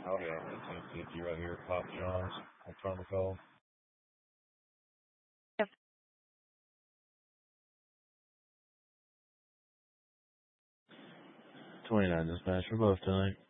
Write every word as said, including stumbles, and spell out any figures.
Howdy, I'm ten fifty right here at Pop John's on Pharmacol. Yep. twenty-nine dispatch for both tonight.